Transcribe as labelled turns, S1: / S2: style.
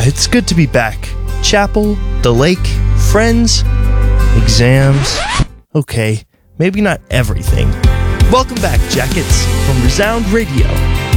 S1: It's good to be back. Chapel, the lake, friends, exams. Okay, maybe not everything. Welcome back, Jackets, from Resound Radio.